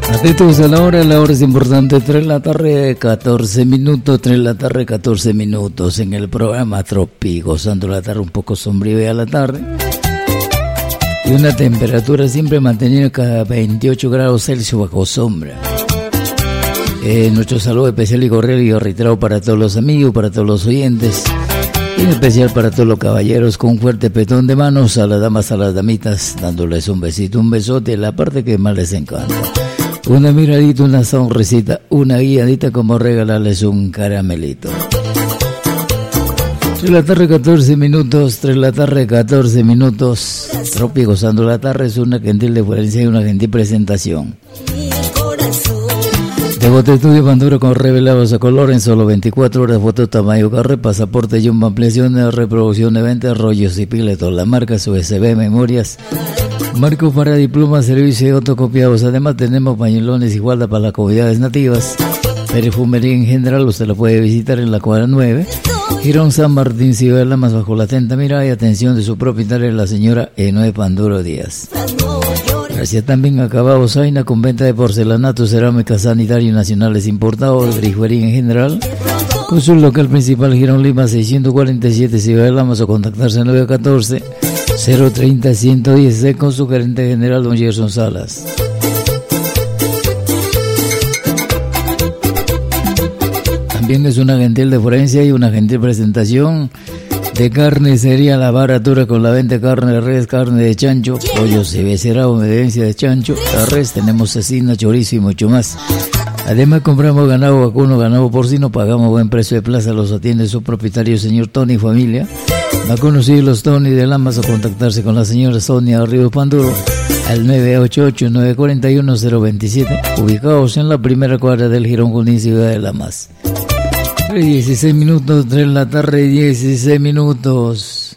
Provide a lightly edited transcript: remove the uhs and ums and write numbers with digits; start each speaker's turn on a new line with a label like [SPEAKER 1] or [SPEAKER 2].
[SPEAKER 1] Atentos a la hora es importante, 3 de la tarde, 14 minutos, 3 de la tarde, 14 minutos en el programa Tropi, gozando la tarde un poco sombría a la tarde y una temperatura siempre mantenida cada 28 grados Celsius bajo sombra. Nuestro saludo especial y cordial y reiterado para todos los amigos, para todos los oyentes, y en especial para todos los caballeros, con un fuerte petón de manos a las damas, a las damitas, dándoles un besito, un besote, la parte que más les encanta. Una miradita, una sonrisita, una guiadita, como regalarles un caramelito. 3 de la tarde, 14 minutos, 3 de la tarde, 14 minutos. Tropi gozando la tarde es una gentil deferencia y una gentil presentación. Devote Estudio Panduro con revelados a color en solo 24 horas, foto tamaño carre, pasaporte y una ampliación de reproducción de venta, rollos y piletos, las marcas USB, memorias, marcos para diplomas, servicios y autocopiados. Además tenemos pañuelones y guarda para las comunidades nativas. Perfumería en general, usted la puede visitar en la cuadra 9, Girón San Martín, Ciudad de Lamas, bajo la atenta mirada y atención de su propietaria, la señora Enoe Panduro Díaz. Gracias también a Acabado Zaina, con venta de porcelanato, cerámica, sanitario nacionales importados, grifería en general, con su local principal Girón Lima 647, Ciudad de Lamas, o contactarse al 914-030-116 con su gerente general, don Gerson Salas. También es una gentil deferencia y una gentil presentación de carnicería La Baratura, con la venta de carne de res, carne de chancho, pollo cebecerado, medencia de chancho, la res, tenemos cecina, chorizo y mucho más. Además compramos ganado vacuno, ganado porcino, pagamos buen precio de plaza, los atiende su propietario, señor Tony Familia. Va a conocer los Tony de Lamas, o contactarse con la señora Sonia Río Panduro al 988-941-027, ubicados en la primera cuadra del Girón Junín, Ciudad de Lamas. 16 minutos, 3 de la tarde, 16 minutos.